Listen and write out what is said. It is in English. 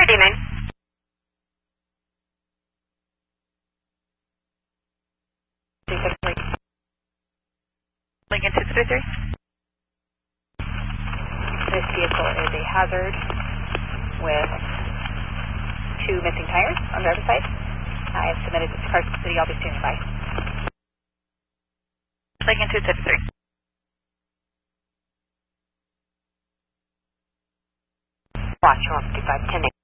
49. Lincoln 633. This vehicle is a hazard with 2 missing tires on the driver's side. I have submitted this to Carson City. I'll be standing by. Lincoln 263. Watch 155, 10